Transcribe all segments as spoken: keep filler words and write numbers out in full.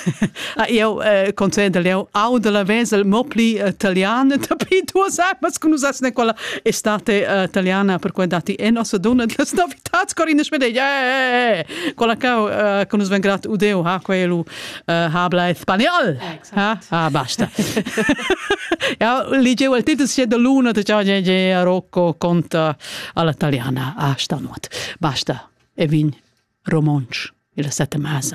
ah, io eh, concedo leo au della vesel mopli italiana tapi tu sai ma scusa ne quella estate uh, italiana per cui dati e nostra donna di novità Corinna Schmidt eh quella che uh, con us vengrat udeo ha quello uh, habla espagnol ha ah basta ja leggevo il titolo sia da luna da già già Rocco conta all'italiana a stanot basta e vin romanch il sette masa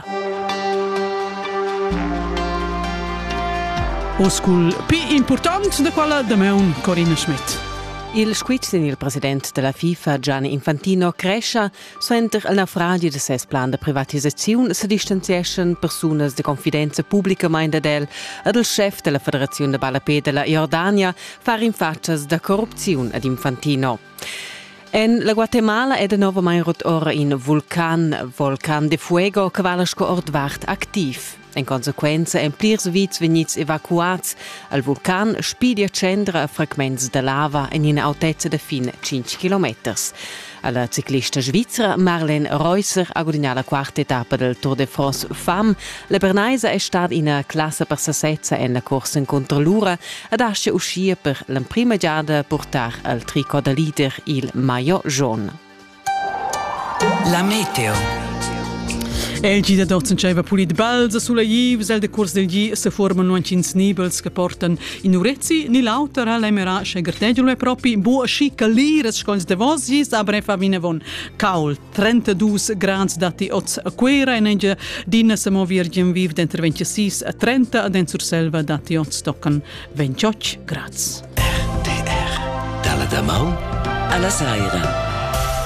o school più importante da quella da me Corinna Schmidt. Il squizzen il president della FIFA Gianni Infantino cresce suenter il naufragio de ses plan de privatizzazione se distanziaschen personas de confidenza pubblica mainda del ed il chef della Federazione de Ballapé della Jordania far in faccias da corruzione ad Infantino. En la Guatemala è de nova mai rot ora in vulcan, Volcan de Fuego, che valasco ordvart activ. In consequenza, en plirs vits venits evacuats, al vulcan spidia cendra a fragments de lava in una altezza de fin cinque chilometers. Alla ciclista svizzera Marlene Reusser ha guadagnato la quarta etapa del Tour de France Femme. La bernaisa è stata in una classe per sasezza e una corsa in controlura ed ha uscito per la prima giada portare al tricot da leader il maillot jaune. La meteo. El gi da dozzen ceva pulit balza sulla jivs, el de curs del gi se formano ancins nibels che portan in urezzi ni lauter l'emera schegertegiolo e propi bo schica lires scols de vosgis, aber fa vine von caul trentadue gradi dati oz quera e nege dina se mo virgin viv d'entre ventisei a trenta ad en sur selva dati oz tocan ventotto gradi. R T R. Dalla Damau alla Saira.